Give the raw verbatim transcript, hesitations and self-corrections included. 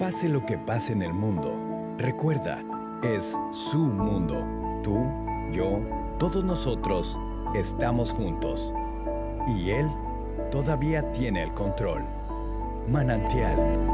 Pase lo que pase en el mundo, recuerda, es su mundo. Tú, yo, todos nosotros estamos juntos. Y Él todavía tiene el control. Manantial.